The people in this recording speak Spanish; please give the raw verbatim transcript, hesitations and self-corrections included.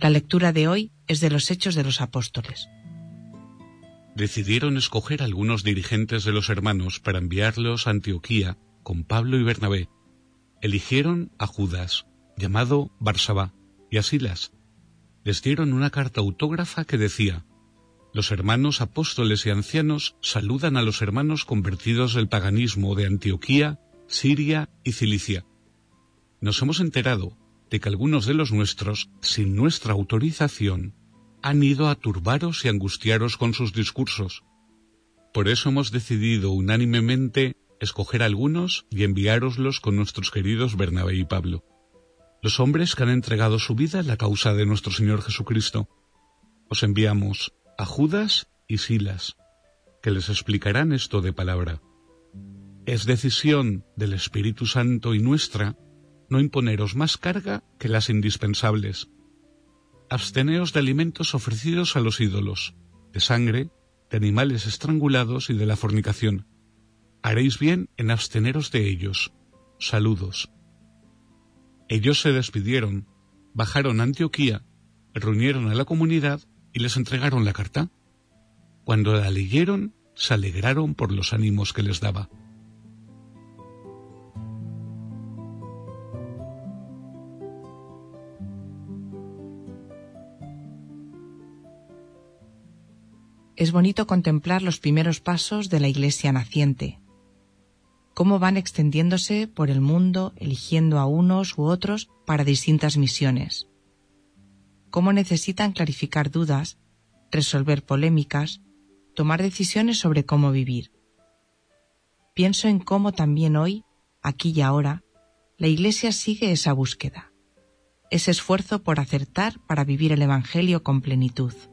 La lectura de hoy es de los Hechos de los Apóstoles. Decidieron escoger algunos dirigentes de los hermanos para enviarlos a Antioquía con Pablo y Bernabé. Eligieron a Judas, llamado Barsabá, y a Silas. Les dieron una carta autógrafa que decía: los hermanos apóstoles y ancianos saludan a los hermanos convertidos del paganismo de Antioquía, Siria y Cilicia. Nos hemos enterado de que algunos de los nuestros, sin nuestra autorización, han ido a turbaros y angustiaros con sus discursos. Por eso hemos decidido unánimemente escoger a algunos y enviároslos con nuestros queridos Bernabé y Pablo, los hombres que han entregado su vida en la causa de nuestro Señor Jesucristo. Os enviamos a Judas y Silas, que les explicarán esto de palabra. Es decisión del Espíritu Santo y nuestra no imponeros más carga que las indispensables. Absteneos de alimentos ofrecidos a los ídolos, de sangre, de animales estrangulados y de la fornicación. Haréis bien en absteneros de ellos. Saludos. Ellos se despidieron, bajaron a Antioquía, reunieron a la comunidad y les entregaron la carta. Cuando la leyeron, se alegraron por los ánimos que les daba. Es bonito contemplar los primeros pasos de la Iglesia naciente, cómo van extendiéndose por el mundo, eligiendo a unos u otros para distintas misiones, cómo necesitan clarificar dudas, resolver polémicas, tomar decisiones sobre cómo vivir. Pienso en cómo también hoy, aquí y ahora, la Iglesia sigue esa búsqueda, ese esfuerzo por acertar para vivir el Evangelio con plenitud.